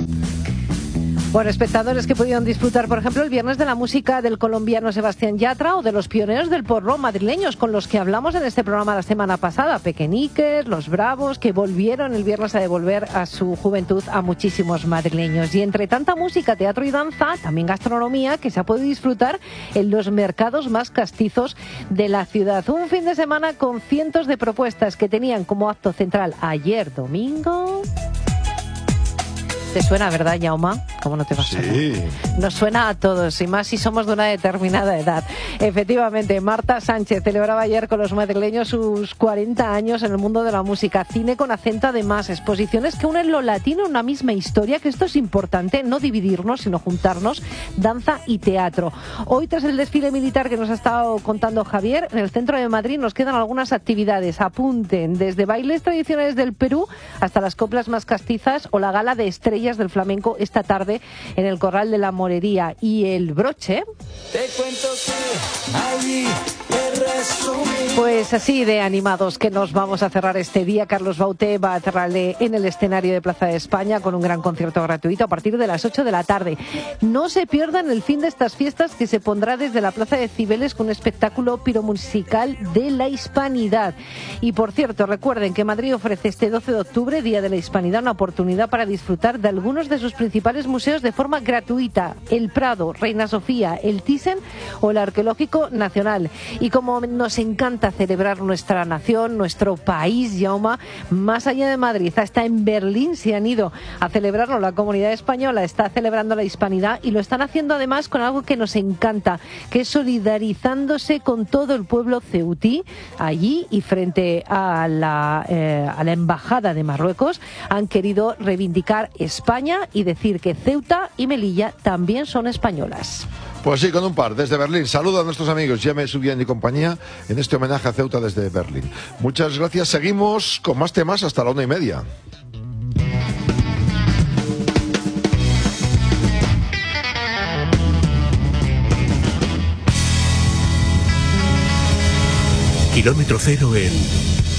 Bueno, espectadores que pudieron disfrutar, por ejemplo, el viernes de la música del colombiano Sebastián Yatra o de los pioneros del pop-rock madrileños con los que hablamos en este programa la semana pasada, Pequeñiques, Los Bravos, que volvieron el viernes a devolver a su juventud a muchísimos madrileños. Y entre tanta música, teatro y danza, también gastronomía, que se ha podido disfrutar en los mercados más castizos de la ciudad. Un fin de semana con cientos de propuestas que tenían como acto central ayer domingo. ¿Te suena, verdad, Jaume? ¿Cómo no te va a sonar? Sí. Nos suena a todos, y más si somos de una determinada edad. Efectivamente, Marta Sánchez celebraba ayer con los madrileños sus 40 años en el mundo de la música. Cine con acento además, exposiciones que unen lo latino en una misma historia, que esto es importante, no dividirnos, sino juntarnos, danza y teatro. Hoy, tras el desfile militar que nos ha estado contando Javier, en el centro de Madrid nos quedan algunas actividades. Apunten, desde bailes tradicionales del Perú hasta las coplas más castizas o la gala de estrellas del flamenco esta tarde en el Corral de la Morería. Y el broche, te cuento que allí te resumí. Pues así de animados que nos vamos a cerrar este día. Carlos Baute va a cerrarle en el escenario de Plaza de España con un gran concierto gratuito a partir de las 8 de la tarde. No se pierdan el fin de estas fiestas, que se pondrá desde la Plaza de Cibeles con un espectáculo piromusical de la Hispanidad. Y por cierto, recuerden que Madrid ofrece este 12 de octubre, Día de la Hispanidad, una oportunidad para disfrutar de algunos de sus principales museos de forma gratuita: el Prado, Reina Sofía, el Thyssen o el Arqueológico Nacional. Y como nos encanta celebrar nuestra nación, nuestro país, Jaume, más allá de Madrid, hasta en Berlín se han ido a celebrarlo. La comunidad española está celebrando la Hispanidad y lo están haciendo además con algo que nos encanta, que es solidarizándose con todo el pueblo ceutí. Allí y frente a la Embajada de Marruecos han querido reivindicar España y decir que Ceuta y Melilla también son españolas. Pues sí, con un par, desde Berlín. Saludo a nuestros amigos Jaime Subián y compañía en este homenaje a Ceuta desde Berlín. Muchas gracias, seguimos con más temas hasta la 1:30. Kilómetro cero en